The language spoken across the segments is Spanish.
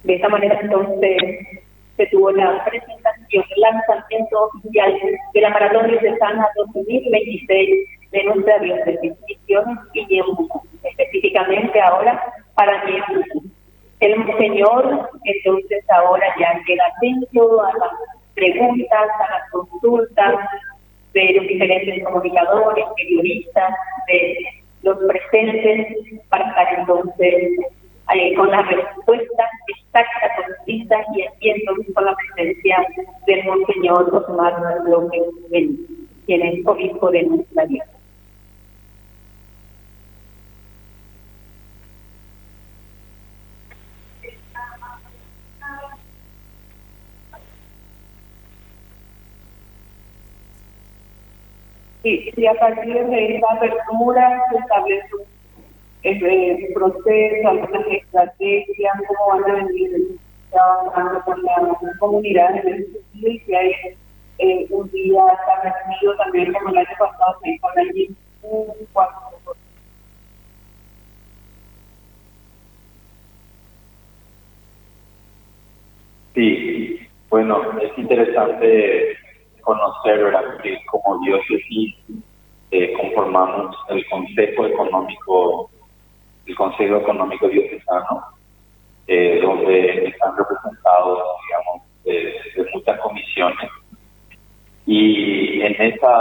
De esta manera, entonces, se tuvo la presentación, el lanzamiento oficial de la Maratón Diocesana 2026 de nuestra diócesis, Misiones y Ñeembucú, específicamente ahora para Ñeembucú. El Monseñor, entonces, ahora ya queda atento a las preguntas, a las consultas de los diferentes comunicadores, periodistas, de los presentes, para estar entonces con la respuesta exacta, concisa, y aquí entonces con la presencia del Monseñor Osmar López, quien es obispo de nuestra diócesis. Y a partir de esta apertura se establece el proceso, algunas estrategias, cómo van a venir trabajando con la comunidad en el sentido, y que hay un día establecido también como el año pasado se hizo allí un cuarto. Sí, bueno, es interesante conocer, ¿verdad?, que como diócesis conformamos el Consejo Económico Diocesano, donde están representados, digamos, de muchas comisiones, y en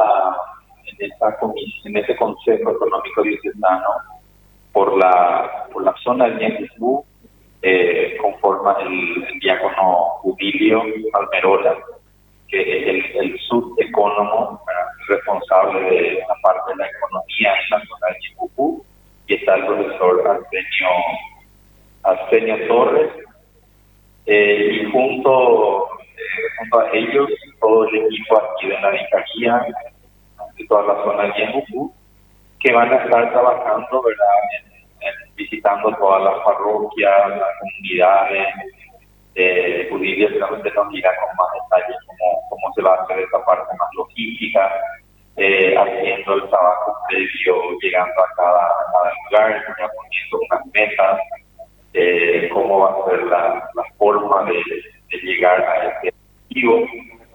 ese Consejo Económico Diocesano, por la zona del Ñeembucú, conforma el diácono Jubilio Almerola, que es el subecónomo responsable de la parte de la economía en la zona de Ñeembucú, y está el profesor Arsenio Torres, y junto a ellos todo el equipo aquí de la vicaría de toda la zona de Ñeembucú, que van a estar trabajando, ¿verdad?, visitando todas las parroquias, las comunidades. Jubilio seguramente nos dirá con más detalles cómo se va a hacer esa parte más logística, haciendo el trabajo previo, llegando a cada lugar, ya poniendo unas metas, cómo va a ser la forma de llegar a ese objetivo,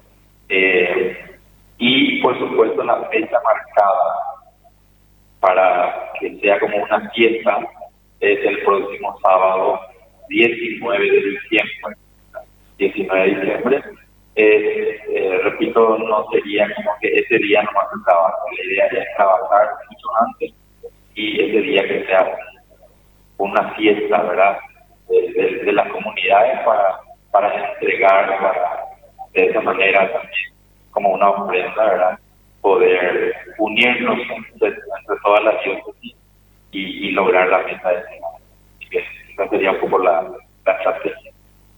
y por supuesto la fecha marcada para que sea como una fiesta es el próximo sábado 19 de diciembre. 19 de diciembre, repito, no sería como que ese día nomás se trabaja, la idea es trabajar mucho antes y ese día que sea una fiesta, ¿verdad?, de las comunidades para entregar, de esa manera también como una ofrenda, ¿verdad?, poder unirnos entre todas las diócesis y lograr la meta de ese. Esa sería un poco la estrategia.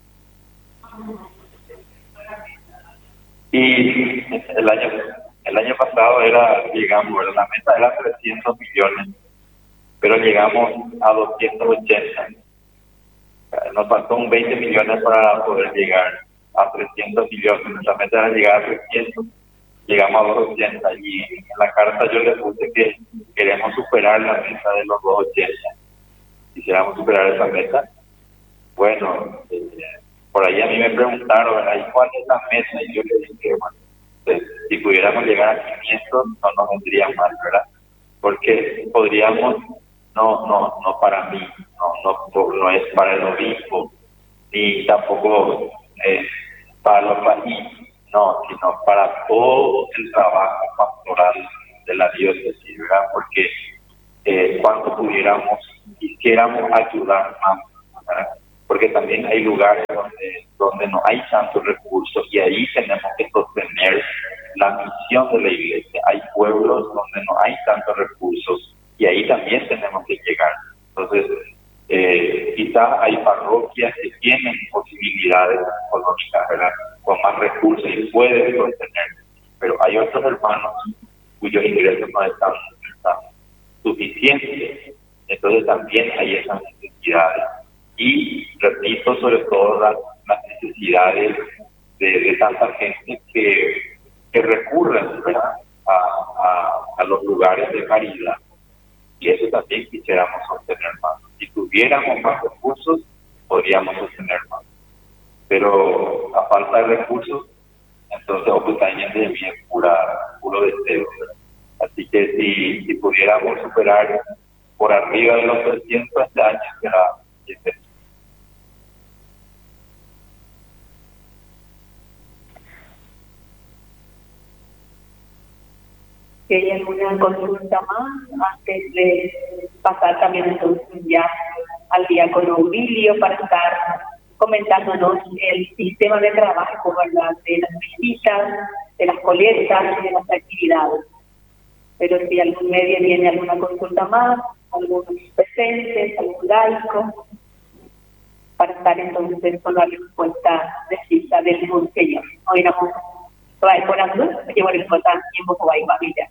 Y el año pasado llegamos, la meta era 300 millones, pero llegamos a 280. Nos faltó un 20 millones para poder llegar a 300 millones. Nuestra meta era llegar a 300, llegamos a 280. Y en la carta yo le puse que queremos superar la meta de los 280. Quisiéramos superar esa meta. Bueno, por ahí a mí me preguntaron, ¿verdad?, ¿y cuál es la meta? Y yo le dije, bueno, si pudiéramos llegar a 500 no nos vendría mal, ¿verdad? Porque podríamos, no para mí, no es para el obispo, ni tampoco para los países, no, sino para todo el trabajo pastoral de la diócesis, ¿verdad? Porque cuando quisiéramos ayudar más, ¿verdad? Porque también hay lugares donde no hay tantos recursos, y ahí tenemos que sostener la misión de la iglesia. Hay pueblos donde no hay tantos recursos y ahí también tenemos que llegar. Entonces, quizás hay parroquias que tienen posibilidades económicas, ¿verdad?, con más recursos y pueden sostener, pero hay otros hermanos cuyos ingresos no están suficientes. Entonces también hay esas necesidades. Y repito, sobre todo las necesidades de tanta gente que recurren, ¿verdad?, a los lugares de caridad. Y eso también quisiéramos obtener más. Si tuviéramos más recursos, podríamos sostener más. Pero a falta de recursos, entonces Ocutañez de mí es puro deseo, ¿verdad? Así que si pudiéramos superar por arriba de los 300 este año, será bienvenido. Si hay alguna consulta más, antes de pasar también entonces ya al diácono Aurilio para estar comentándonos el sistema de trabajo, ¿verdad?, de las visitas, de las colectas y de las actividades. Pero si algún medio tiene alguna consulta más, algunos presentes, algún laico, para estar entonces con la respuesta precisa del Señor. Hoy nos va a por andar, llevo el importante tiempo que va a ir familia.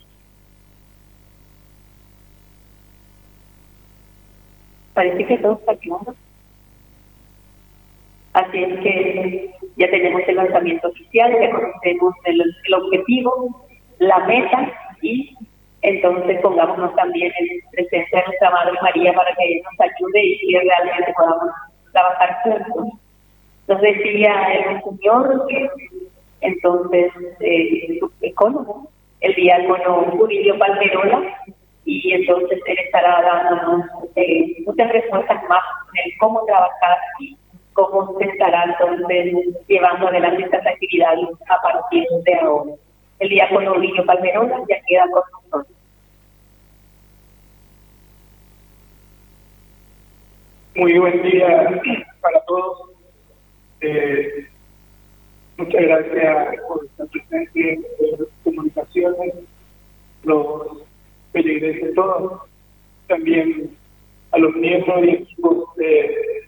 Parece que todo está claro. Así es que ya tenemos el lanzamiento oficial, ya conocemos el objetivo, la meta, y entonces pongámonos también en presencia de nuestra Madre María para que nos ayude y que realmente podamos trabajar juntos. Nos decía el Señor que entonces su ecónomo, el diácono Curillo Palmerola, y entonces él estará dándonos muchas respuestas más en el cómo trabajar y cómo se estará entonces llevando adelante estas actividades a partir de ahora. El diácono Curillo Palmerola ya queda con nosotros. Muy buen día para todos. Muchas gracias por estar presente en las comunicaciones, los feligreses todos, también a los miembros y equipos de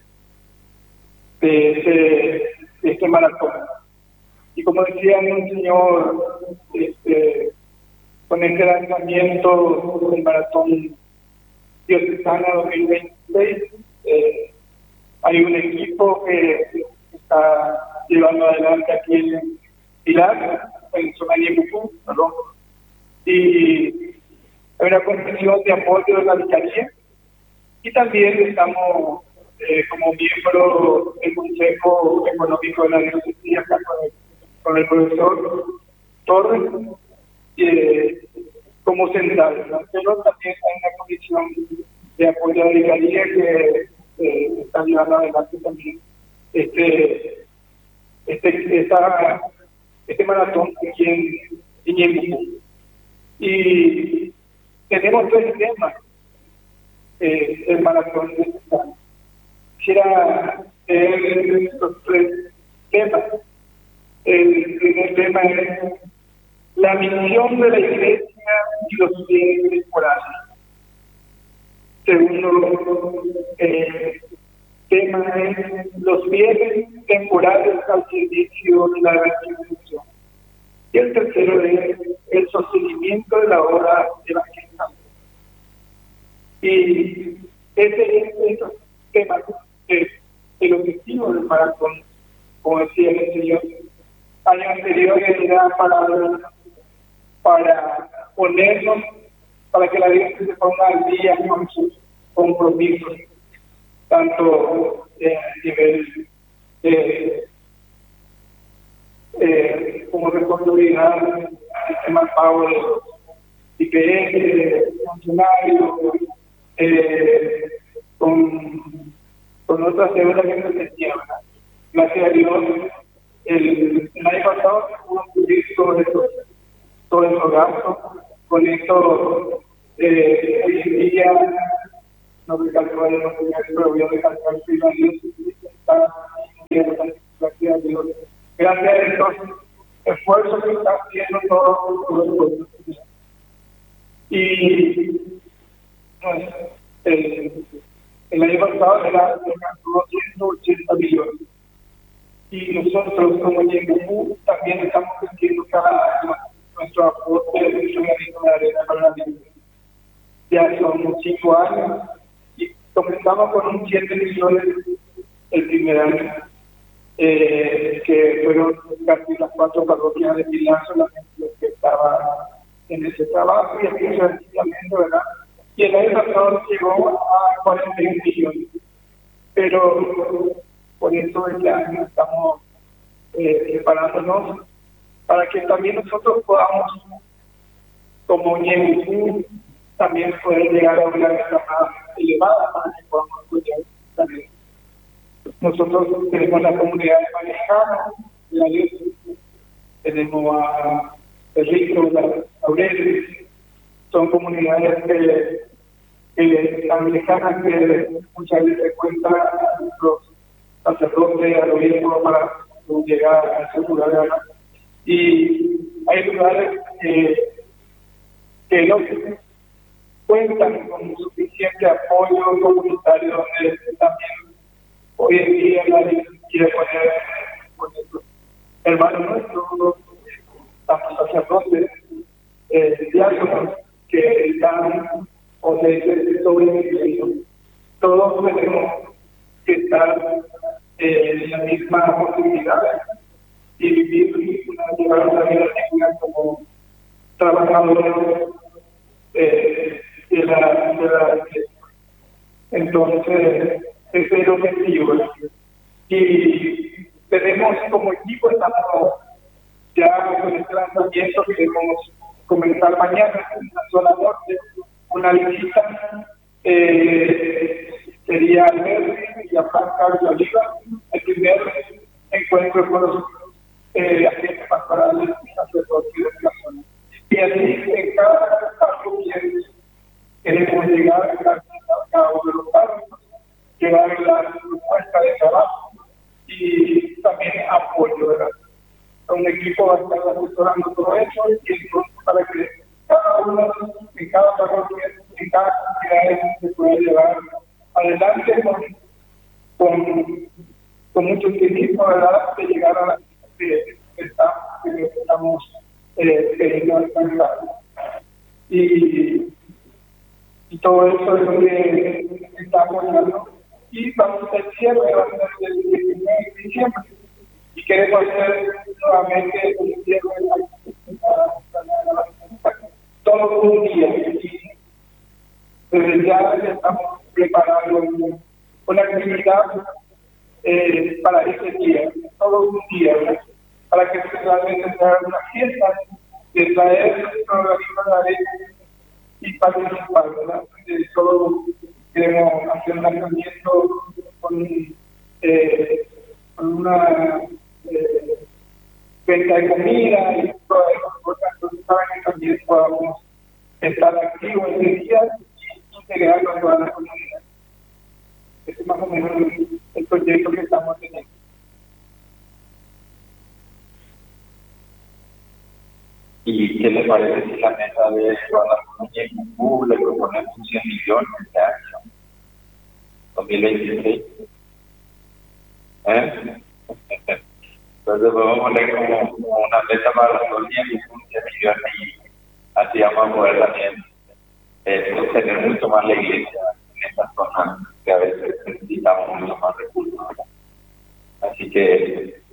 este maratón. Y como decía el señor, con este lanzamiento del maratón diocesana 2026, hay un equipo que está llevando adelante aquí en Pilar, en Somalia-Bucú, perdón, y hay una comisión de apoyo de la vicaría, y también estamos como miembro del Consejo Económico de la Diócesis acá con el profesor Torres como central, ¿no? Pero también hay una comisión de apoyo a la vicaría que está llevando adelante también este maratón aquí en Ñembucú. Y tenemos tres temas el maratón de este año. Quisiera los tres temas. El primer tema es la misión de la Iglesia y los bienes temporales. Segundo tema es los bienes temporales al servicio de la evangelización. Y el tercero es el sostenimiento de la obra evangelizadora. Y esos temas es el objetivo del maratón, como decía el señor. Años anteriores era para ponernos, para que la gente se ponga al día con sus compromisos, tanto a nivel como responsabilidad, el tema pago de los IPS, funcionarios, con otras deudas que se tenían. Gracias a Dios, el año pasado se pudo cubrir todos esos gastos. Con esto, hoy en día, no recalco el material, pero voy a recalcar que la Dios está gracias a Dios. Gracias a estos esfuerzos que están haciendo todos los pueblos. Y el año pasado era 280 millones. Y nosotros, como Ñembucú, también estamos creciendo cada año nuestro aporte de granito de arena para la vida. Ya son 5 años y comenzamos con un 7 millones el primer año, que fueron casi las 4 parroquias de Pilar solamente los que estaban en ese trabajo, y aquí sencillamente, ¿verdad? Y el año pasado llegó a 41 millones. pero por eso ya estamos preparándonos para que también nosotros podamos, como Ñembucú, también poder llegar a una meta más elevada para que podamos apoyar también. Nosotros tenemos la comunidad de Manejana, tenemos a Rico, Aurelio, son comunidades que están lejanas, que muchas veces cuenta a nuestros sacerdotes, a los viejos para llegar a esos lugares. Y hay lugares que no cuentan con suficiente apoyo comunitario, donde también hoy en día nadie quiere poner hermanos nuestros, tanto sacerdotes, diáconos, que están o de sobre todos tenemos que estar en la misma posibilidad y vivir llevar una vida digna como trabajadores de la entonces ese es el objetivo. Y tenemos como equipo, estamos ya con este lanzamiento, queremos comenzar mañana en la zona norte una visita, sería al verde y a Franca de Oliva, el primer encuentro con los agentes pastorales y sacerdotes de la zona. Y así en cada parroquia queremos llegar a cada uno de los párrocos, llevar la propuesta de trabajo y también apoyo, ¿verdad? Un equipo va a estar asesorando todo eso y entonces para que cada uno, en cada parroquia, en cada comunidad se pueda llevar adelante con mucho optimismo, ¿verdad?, de llegar a la que estamos queriendo alcanzar. Y todo eso es lo que estamos haciendo. Y vamos a hacer cierre, va a ser el 19 de diciembre. Y queremos hacer nuevamente un cierre todo un día. Y desde ya estamos preparando una actividad para ese día, todo un día, ¿verdad?, para que realmente sea una fiesta de traer organizar y participar, ¿verdad? Solo queremos hacer un lanzamiento con una venta de comida y todas esas cosas, entonces para que también podamos estar activos en el día y integrarnos a toda la comunidad. Ese es más o menos el proyecto que estamos teniendo. ¿Y qué le parece si la meta de Ñembucú le proponemos 100 millones de año 2026? Entonces vamos a poner como una meta para los 100 millones y así vamos a poder también sostener mucho más la iglesia en estas zonas que a veces necesitamos mucho más recursos, ¿verdad? Así que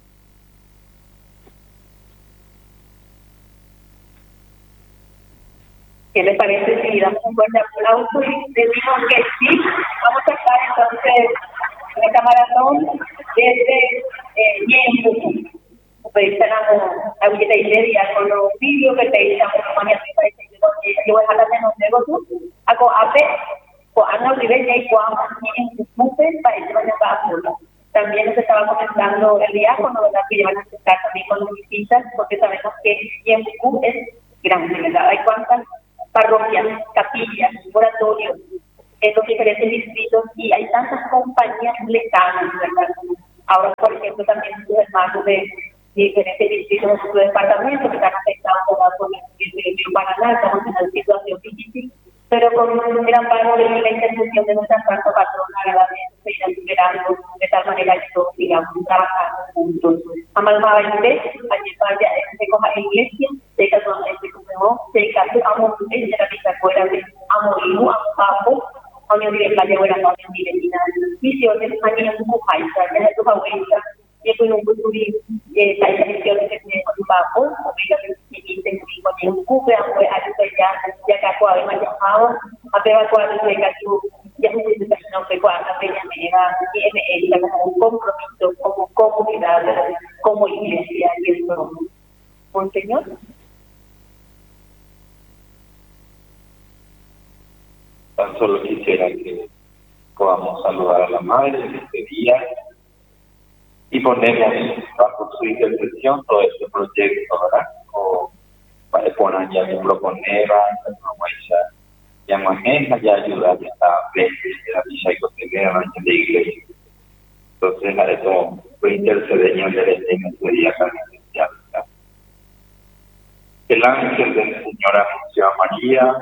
¿qué les parece si damos un fuerte aplauso y decimos que sí? Vamos a estar entonces en esta maratón desde Ñembucú. Pedíamos a la iglesia con los vídeos que te hicimos con mi amiga y yo voy a hablar de los negocios. Hago APE, con Ana Oliveira y con Ñembucú para que vayan a sola. También nos estaba comentando el diácono, ¿verdad?, que van a estar también con las visitas, porque sabemos que Ñembucú es grande, ¿verdad? Hay cuántas parroquias, capillas, oratorios en los diferentes distritos y hay tantas compañías lejanas, ¿verdad? Ahora, por ejemplo, también sus hermanos de diferentes distritos de su departamento que están afectados por el Paraná, estamos en una situación difícil, pero con un gran pago de la intercesión de nuestra Santa Patrona, ¿verdad?, se irán liberando de tal manera que todos sigamos trabajando juntos. Amalmaba inglés, allí vaya, se coja iglesia, se casó, se casó, amo, se realiza fuera de amor, amo, año de la lleva la directina, misiones, años de mujer, de tu abuela, y con un culturismo, la dirección que tiene con tu papo, o que se con un cupe, aunque ya que cuadro me llamaba, a pegar cuadro de cacho, ya se no fue cuadro, peña, manera tiene ella como un compromiso, como comunidad, como iglesia, y eso, Monseñor. Tan solo quisiera que podamos saludar a la Madre en este día y ponemos bajo su intercesión todo este proyecto, ¿verdad? O para poner ya que proponeva, como ella ya maneja, ya ayuda a esta vez de la Villa y Cotelera en la iglesia. Entonces, a eso fue interceder en este día tan especial, ¿verdad? El ángel del Señor anunció a María: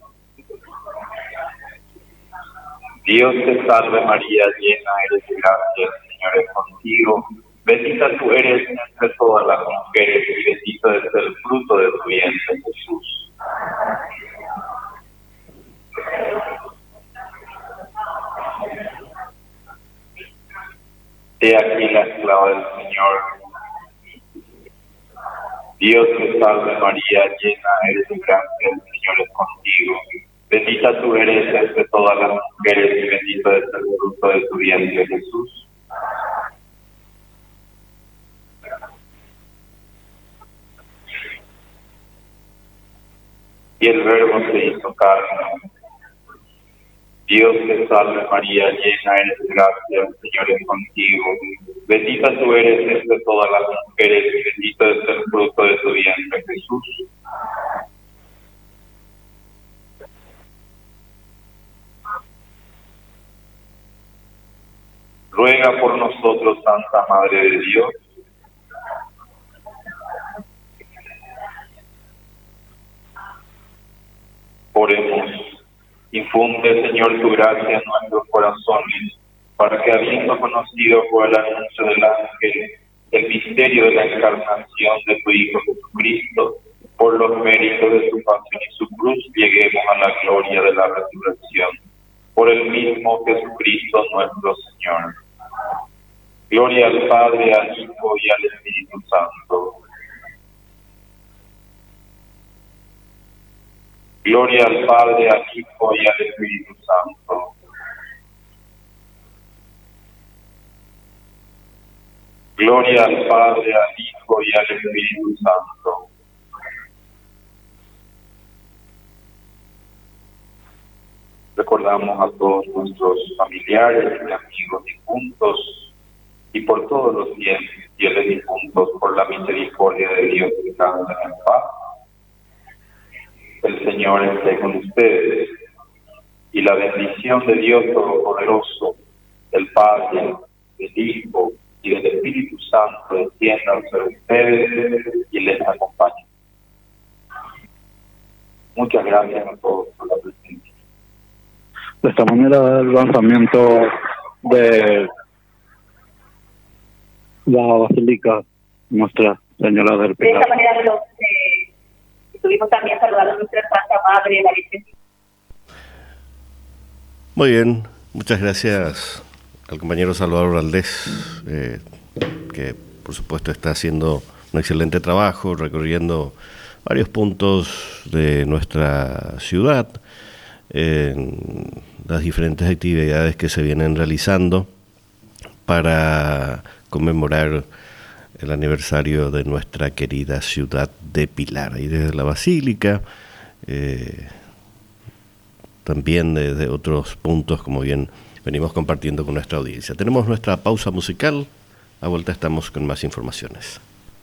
Dios te salve María, llena eres de gracia, el Señor es contigo. Bendita tú eres entre todas las mujeres y bendito es el fruto de tu vientre, Jesús. He aquí la esclava del Señor. Dios te salve María, llena eres de gracia, el Señor es contigo. Bendita tú eres entre todas las mujeres y bendito es el fruto de tu vientre, Jesús. Y el Verbo se hizo carne. Dios te salve María, llena eres de gracia, el Señor es contigo. Bendita tú eres entre todas las mujeres y bendito es el fruto de tu vientre, Jesús. Ruega por nosotros, Santa Madre de Dios. Oremos. Infunde, Señor, tu gracia en nuestros corazones, para que, habiendo conocido por el anuncio del ángel el misterio de la encarnación de tu Hijo Jesucristo, por los méritos de su pasión y su cruz, lleguemos a la gloria de la resurrección. Por el mismo Jesucristo nuestro Señor. Gloria al Padre, al Hijo y al Espíritu Santo. Gloria al Padre, al Hijo y al Espíritu Santo. Gloria al Padre, al Hijo y al Espíritu Santo. Recordamos a todos nuestros familiares y amigos difuntos y por todos los fieles difuntos, por la misericordia de Dios, que descansen en paz. El Señor esté con ustedes y la bendición de Dios Todopoderoso, del Padre, del Hijo y del Espíritu Santo descienda sobre ustedes y les acompañe. Muchas gracias a todos por la presencia. De esta manera, el lanzamiento de la Basílica Nuestra Señora del Pilar. De esta manera estuvimos también saludando a nuestra Santa Madre, la Virgen. Muy bien, muchas gracias al compañero Salvador Valdés, que por supuesto está haciendo un excelente trabajo, recorriendo varios puntos de nuestra ciudad, en las diferentes actividades que se vienen realizando para conmemorar el aniversario de nuestra querida ciudad de Pilar. Y desde la Basílica, también desde otros puntos, como bien venimos compartiendo con nuestra audiencia. Tenemos nuestra pausa musical, a vuelta estamos con más informaciones.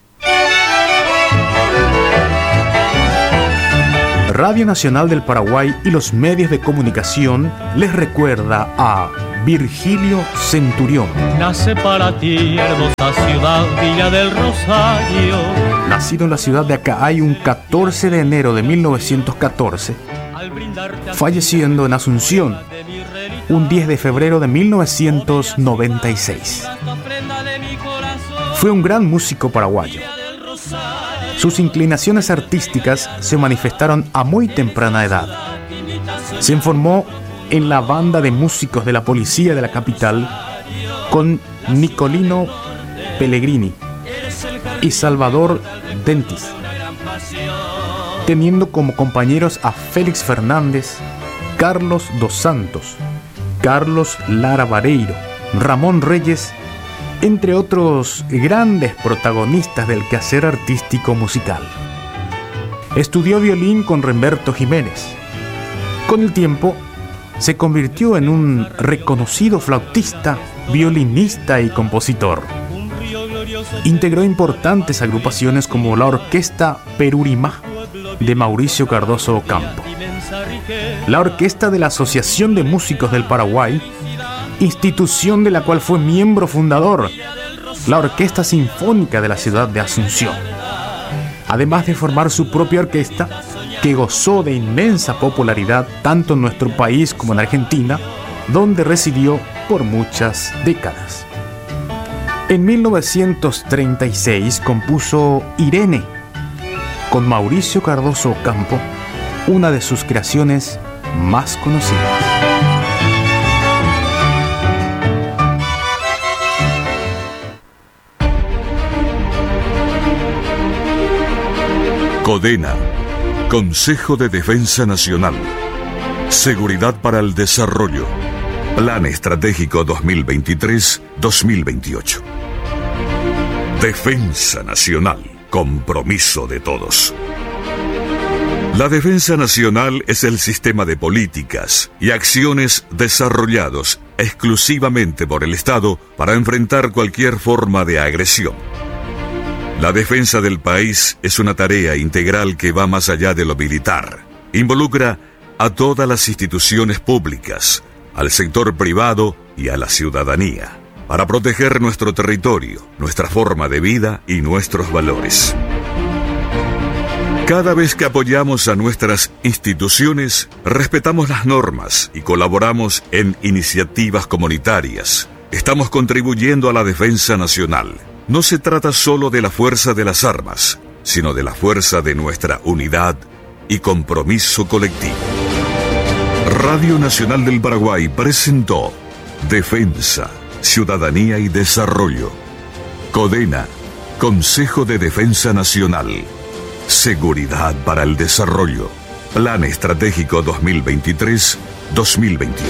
Radio Nacional del Paraguay y los medios de comunicación les recuerda a Virgilio Centurión. Nace para ti, hermosa ciudad, Villa del Rosario. Nacido en la ciudad de Acáy un 14 de enero de 1914, falleciendo en Asunción un 10 de febrero de 1996. Fue un gran músico paraguayo. Sus inclinaciones artísticas se manifestaron a muy temprana edad. Se formó en la banda de músicos de la policía de la capital con Nicolino Pellegrini y Salvador Dentis, teniendo como compañeros a Félix Fernández, Carlos dos Santos, Carlos Lara Vareiro, Ramón Reyes, entre otros grandes protagonistas del quehacer artístico musical. Estudió violín con Remberto Jiménez. Con el tiempo, se convirtió en un reconocido flautista, violinista y compositor. Integró importantes agrupaciones como la Orquesta Perurimá de Mauricio Cardoso Ocampo, la Orquesta de la Asociación de Músicos del Paraguay, institución de la cual fue miembro fundador, la Orquesta Sinfónica de la ciudad de Asunción, además de formar su propia orquesta que gozó de inmensa popularidad tanto en nuestro país como en Argentina, donde residió por muchas décadas. En 1936 compuso Irene, con Mauricio Cardoso Ocampo, una de sus creaciones más conocidas. CODENA, Consejo de Defensa Nacional. Seguridad para el Desarrollo. Plan Estratégico 2023-2028. Defensa Nacional. Compromiso de todos. La defensa nacional es el sistema de políticas y acciones desarrollados exclusivamente por el Estado para enfrentar cualquier forma de agresión. La defensa del país es una tarea integral que va más allá de lo militar. Involucra a todas las instituciones públicas, al sector privado y a la ciudadanía, para proteger nuestro territorio, nuestra forma de vida y nuestros valores. Cada vez que apoyamos a nuestras instituciones, respetamos las normas y colaboramos en iniciativas comunitarias. Estamos contribuyendo a la defensa nacional. No se trata solo de la fuerza de las armas, sino de la fuerza de nuestra unidad y compromiso colectivo. Radio Nacional del Paraguay presentó Defensa, Ciudadanía y Desarrollo. CODENA, Consejo de Defensa Nacional. Seguridad para el Desarrollo. Plan Estratégico 2023-2028.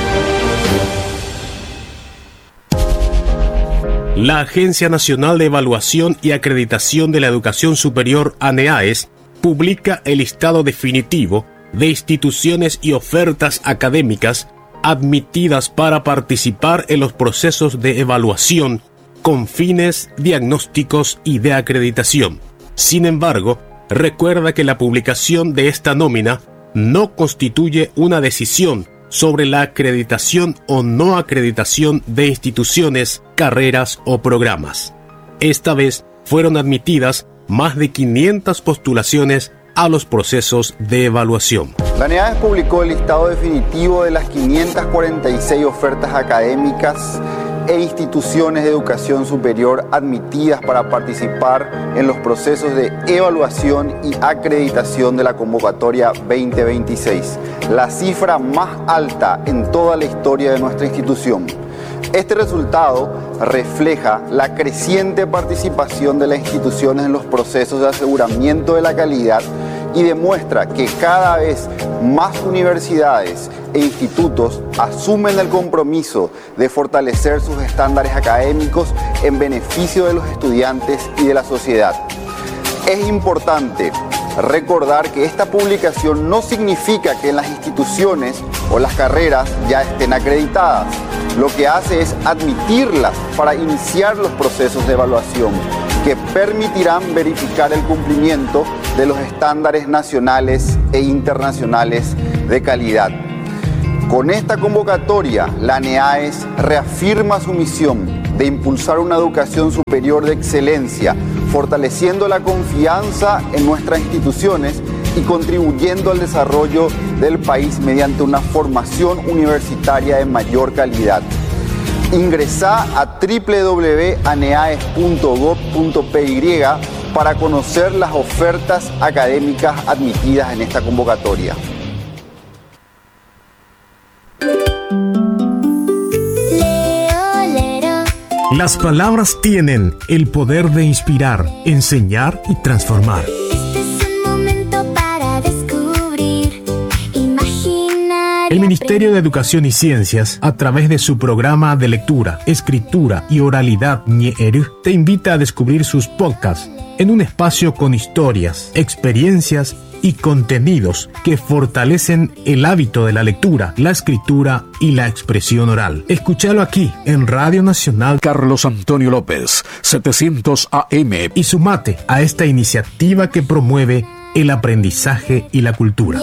La Agencia Nacional de Evaluación y Acreditación de la Educación Superior, ANEAES, publica el listado definitivo de instituciones y ofertas académicas admitidas para participar en los procesos de evaluación con fines diagnósticos y de acreditación. Sin embargo, recuerda que la publicación de esta nómina no constituye una decisión sobre la acreditación o no acreditación de instituciones, carreras o programas. Esta vez fueron admitidas más de 500 postulaciones a los procesos de evaluación. La ANEAES publicó el listado definitivo de las 546 ofertas académicas e instituciones de educación superior admitidas para participar en los procesos de evaluación y acreditación de la convocatoria 2026, la cifra más alta en toda la historia de nuestra institución. Este resultado refleja la creciente participación de las instituciones en los procesos de aseguramiento de la calidad y demuestra que cada vez más universidades e institutos asumen el compromiso de fortalecer sus estándares académicos en beneficio de los estudiantes y de la sociedad. Es importante recordar que esta publicación no significa que las instituciones o las carreras ya estén acreditadas. Lo que hace es admitirlas para iniciar los procesos de evaluación que permitirán verificar el cumplimiento de los estándares nacionales e internacionales de calidad. Con esta convocatoria, la ANEAES reafirma su misión de impulsar una educación superior de excelencia, fortaleciendo la confianza en nuestras instituciones y contribuyendo al desarrollo del país mediante una formación universitaria de mayor calidad. Ingresá a www.aneaes.gov.py para conocer las ofertas académicas admitidas en esta convocatoria. Las palabras tienen el poder de inspirar, enseñar y transformar. El Ministerio de Educación y Ciencias, a través de su programa de lectura, escritura y oralidad Ñe'eru, te invita a descubrir sus podcasts en un espacio con historias, experiencias y contenidos que fortalecen el hábito de la lectura, la escritura y la expresión oral. Escúchalo aquí en Radio Nacional Carlos Antonio López, 700 AM. Y sumate a esta iniciativa que promueve el aprendizaje y la cultura.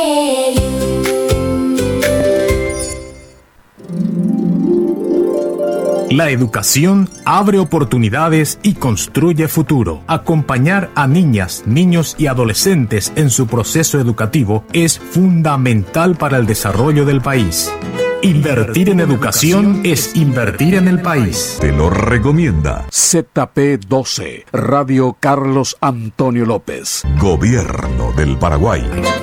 La educación abre oportunidades y construye futuro. Acompañar a niñas, niños y adolescentes en su proceso educativo es fundamental para el desarrollo del país. Invertir en educación es invertir en el país. Te lo recomienda ZP12, Radio Carlos Antonio López, Gobierno del Paraguay.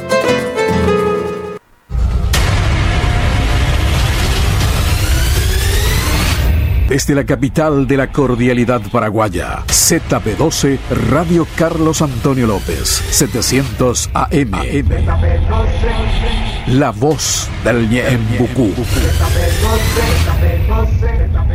Desde la capital de la cordialidad paraguaya, ZP12, Radio Carlos Antonio López, 700 AM. La voz del Ñeembucú.